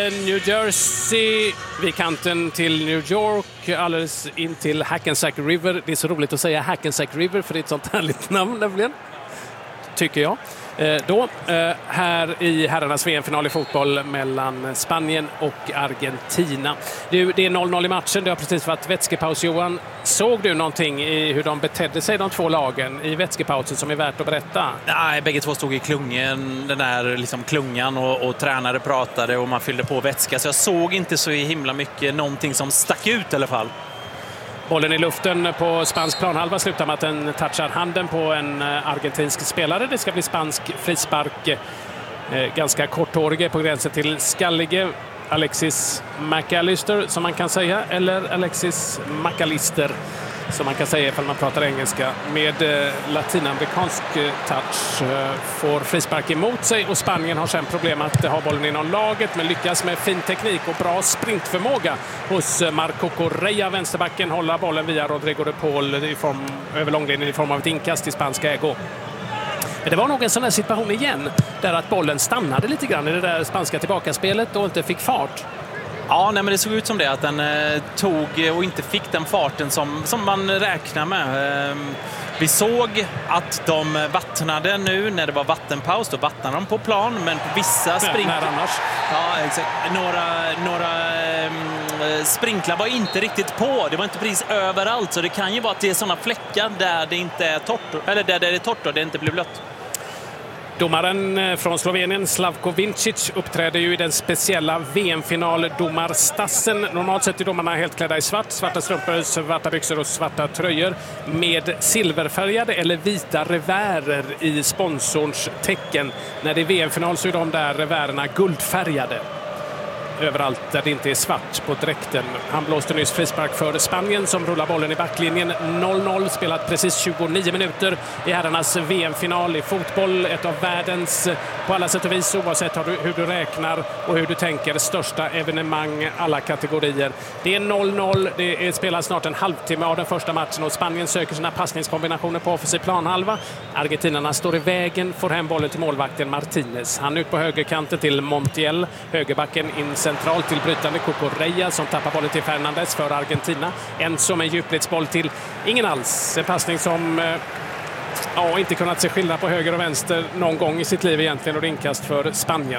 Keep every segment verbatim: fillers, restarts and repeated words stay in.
New Jersey vid kanten till New York, alldeles in till Hackensack River. Det är så roligt att säga Hackensack River för det är ett sånt härligt namn nämligen, tycker jag. Eh, då, eh, här i herrarnas V M-final i fotboll mellan Spanien och Argentina. Du, det är noll noll i matchen, det har precis varit vätskepaus. Johan, såg du någonting i hur de betedde sig, de två lagen, i vätskepausen som är värt att berätta? Nej, bägge två stod i klungen, den där liksom klungan och, och tränare pratade och man fyllde på vätska. Så jag såg inte så himla mycket någonting som stack ut i alla fall. Bollen i luften på spansk planhalva slutar med att den touchar handen på en argentinsk spelare. Det ska bli spansk frispark. Eh, ganska korthårige på gränsen till skallige. Alexis McAllister som man kan säga, eller Alexis McAllister som man kan säga ifall man pratar engelska, med eh, latinamerikansk eh, touch eh, får frispark emot sig, och Spanien har sen problem att ha bollen inom laget men lyckas med fin teknik och bra sprintförmåga hos eh, Marco Correa, vänsterbacken, hålla bollen via Rodrigo de Paul i form, över långlinjen i form av ett inkast i spansk ägo. Men det var nog en sån här situation igen där att bollen stannade lite grann i det där spanska tillbakaspelet och inte fick fart. Ja, nej, men det såg ut som det, att den eh, tog och inte fick den farten som, som man räknar med. Eh, vi såg att de vattnade nu när det var vattenpaus, då vattnade de på plan, men på vissa sprinklar... annars. Ja, exakt. Några, några eh, sprinklar var inte riktigt på, det var inte precis överallt, så det kan ju vara att det är sådana fläckar där det inte är torrt, eller där det är torrt och det inte blir blött. Domaren från Slovenien, Slavko Vincic, uppträder ju i den speciella V M-final domarstassen. Normalt sett är domarna helt klädda i svart, svarta strumpor, svarta byxor och svarta tröjor med silverfärgade eller vita revärer i sponsorns tecken. När det är V M-final så är de där revärerna guldfärgade överallt där det inte är svart på dräkten. Han blåste nyss frispark för Spanien som rullar bollen i backlinjen. noll noll, spelat precis tjugonio minuter i herrarnas V M-final i fotboll. Ett av världens, på alla sätt och vis, oavsett hur du räknar och hur du tänker, största evenemang alla kategorier. Det är noll noll, det är spelat snart en halvtimme av den första matchen och Spanien söker sina passningskombinationer på offensiv planhalva. Argentinarna står i vägen, får hem bollen till målvakten Martinez. Han ut på högerkanten till Montiel, högerbacken in centralt till brytande Cucurella som tappar bollen till Fernandes för Argentina. En som en djupledsboll till ingen alls. En passning som eh, ja, inte kunnat se skillnad på höger och vänster någon gång i sitt liv egentligen, och det inkast för Spanien.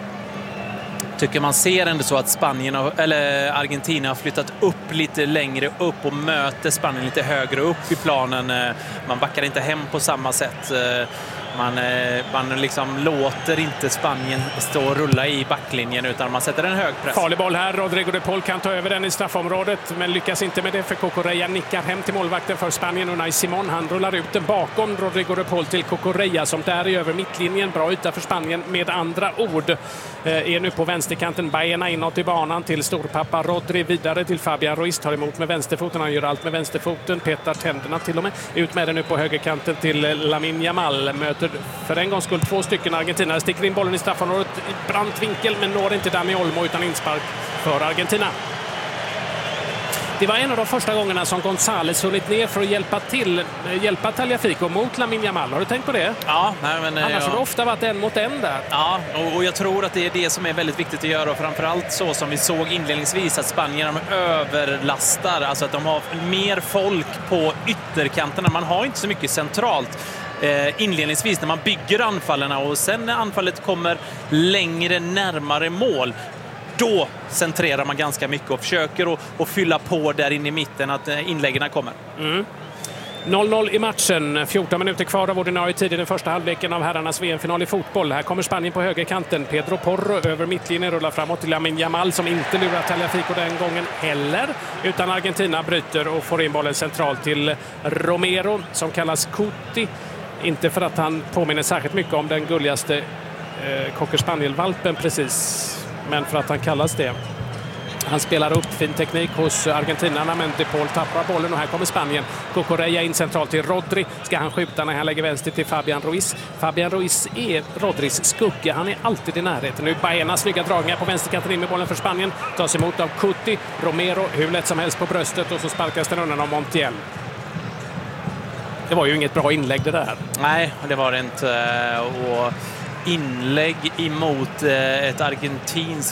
Tycker man ser ändå så att Spanien har, eller Argentina har flyttat upp lite längre upp och möter Spanien lite högre upp i planen. Man backar inte hem på samma sätt. Man, man liksom låter inte Spanien stå och rulla i backlinjen utan man sätter en hög press. Farlig boll här. Rodrigo de Paul kan ta över den i straffområdet men lyckas inte med det, för Cucurella nickar hem till målvakten för Spanien. Unai Simon, han rullar ut den bakom Rodrigo de Paul till Cucurella som där är över mittlinjen. Bra yta för Spanien med andra ord. Eh, är nu på vänsterkanten. Baena inåt i banan till storpappa Rodri, vidare till Fabian Ruiz, tar emot med vänsterfoten. Han gör allt med vänsterfoten. Petar tänderna till och med. Ut med den nu på högerkanten till Lamine Yamal. Möter för en gångs skull två stycken argentinare, sticker in bollen i straffområdet i brant vinkel men når inte Dani Olmo utan inspark för Argentina. Det var en av de första gångerna som González hunnit ner för att hjälpa till, hjälpa Tagliafico mot Lamine Yamal. Har du tänkt på det? Ja, nej, men annars ja. har det ofta varit en mot en där. Ja, och, och jag tror att det är det som är väldigt viktigt att göra, och framförallt så som vi såg inledningsvis att Spanien överlastar, alltså att de har mer folk på ytterkanterna. Man har inte så mycket centralt eh, inledningsvis när man bygger anfallarna, och sen när anfallet kommer längre närmare mål, då centrerar man ganska mycket och försöker att, att fylla på där inne i mitten att inläggen kommer. Mm. noll noll i matchen, fjorton minuter kvar av ordinarie tid i den första halvleken av herrarnas V M-final i fotboll. Här kommer Spanien på högerkanten. Pedro Porro över mittlinjen, rullar framåt till Lamine Yamal som inte lurar Tagliafico den gången heller, utan Argentina bryter och får in bollen centralt till Romero som kallas Cuti. Inte för att han påminner särskilt mycket om den gulligaste eh, Cocker Spaniel-valpen precis, men för att han kallas det. Han spelar upp fin teknik hos argentinarna, men De Paul tappar bollen och här kommer Spanien. Cucurella in centralt till Rodri. Ska han skjuta när han lägger vänster till Fabian Ruiz. Fabian Ruiz är Rodris skugga. Han är alltid i närheten. Nu Baena, snygga dragningar på vänsterkanten in med bollen för Spanien. Tas emot av Cuti. Romero hur lätt som helst på bröstet och så sparkas den undan av Montiel. Det var ju inget bra inlägg det där. Nej, det var det inte. Och inlägg emot ett argentinskt